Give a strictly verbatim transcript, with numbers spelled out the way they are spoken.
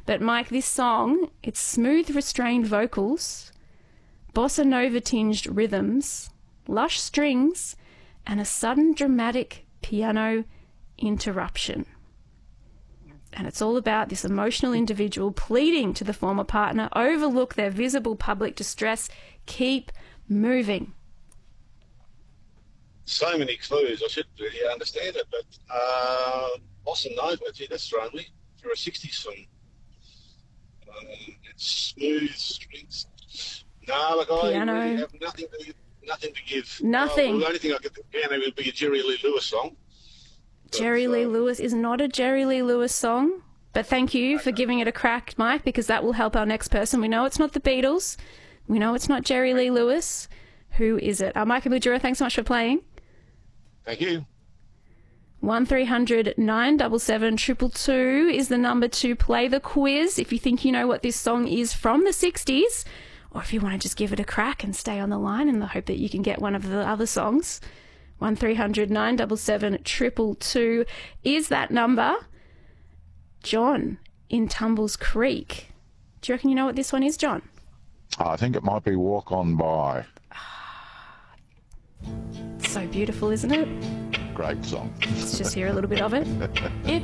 But Mike, this song, it's smooth, restrained vocals, bossa nova tinged rhythms, lush strings, and a sudden dramatic piano interruption. And it's all about this emotional individual pleading to the former partner, overlook their visible public distress, keep moving. So many clues, I should really understand it, but uh, bossa nova, gee, that's thrown me for a sixties song. Um, it's smooth strings. No, look, I Piano. really have nothing to, nothing to give. Nothing. Oh, well, the only thing I could think of piano would be a Jerry Lee Lewis song. Jerry But, Lee uh, Lewis is not a Jerry Lee Lewis song, but thank you for giving it a crack, Mike, because that will help our next person. We know it's not the Beatles. We know it's not Jerry Lee Lewis. Who is it? Uh, Mike and Bujura, thanks so much for playing. Thank you. one three hundred nine seven seven two two two is the number to play the quiz if you think you know what this song is from the sixties, or if you want to just give it a crack and stay on the line in the hope that you can get one of the other songs. one three hundred nine seven seven two two two is that number. John in Tumbles Creek. Do you reckon you know what this one is, John? I think it might be Walk On By. So beautiful, isn't it? Great song. Let's just hear a little bit of it. If